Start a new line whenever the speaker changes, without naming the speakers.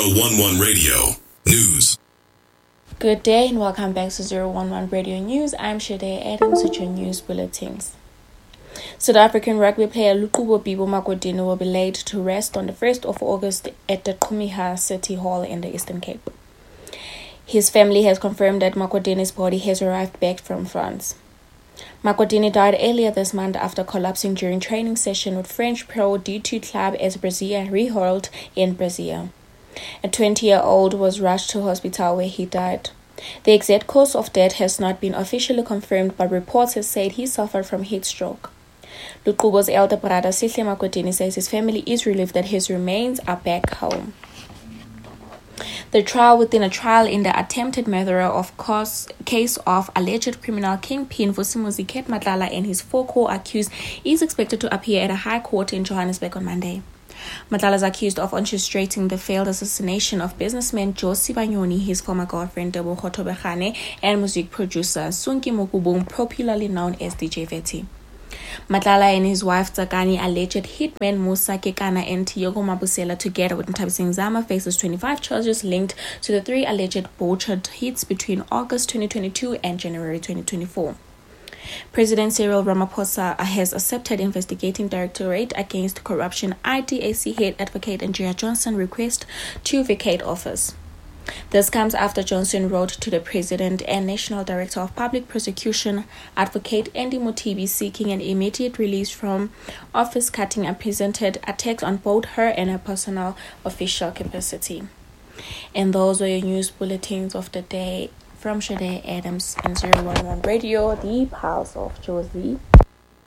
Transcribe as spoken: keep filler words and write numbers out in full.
zero one one Radio News.
Good day and welcome back to zero one one Radio News. I'm Shade Adams with your news bulletins. South African rugby player Luqubo Bibo Makodini will be laid to rest on the first of August at the Kumiha City Hall in the Eastern Cape. His family has confirmed that Makodini's body has arrived back from France. Makodini died earlier this month after collapsing during training session with French Pro D two club as Brazil rehauled in Brazil. A twenty-year-old was rushed to hospital where he died. The exact cause of death has not been officially confirmed, but reports have said he suffered from heat stroke. Luqubo's elder brother Sihle Makodini says his family is relieved that his remains are back home. The trial within a trial in the attempted murder of cause, case of alleged criminal kingpin Vusimuzi Ket Matlala and his four co-accused is expected to appear at a high court in Johannesburg on Monday. Matlala is accused of orchestrating the failed assassination of businessman Josi Banyoni, his former girlfriend Debo Khotobekane, and music producer Sunki Mokubung, popularly known as D J Veti. Matlala and his wife Tsakani, alleged hitman Musa Kekana and Tiyogo Mabusela, together with Ntabiseng Zama, faces twenty-five charges linked to the three alleged botched hits between August twenty twenty-two and January twenty twenty-four. President Cyril Ramaphosa has accepted investigating Directorate Against Corruption I D A C head advocate Andrea Johnson request to vacate office. This comes after Johnson wrote to the President and National Director of Public Prosecution, Advocate Andy Motibi, seeking an immediate release from office, cutting and presented attacks on both her and her personal official capacity. And those were your news bulletins of the day from Shade Adams and zero one one Radio, the Pulse of Josie.